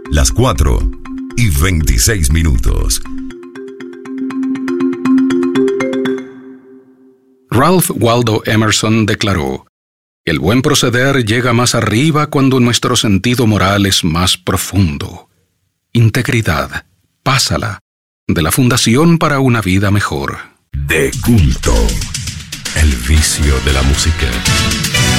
Las 4:26. Ralph Waldo Emerson declaró: "El buen proceder llega más arriba cuando nuestro sentido moral es más profundo. Integridad, pásala, de la Fundación para una Vida Mejor". De culto, el vicio de la música.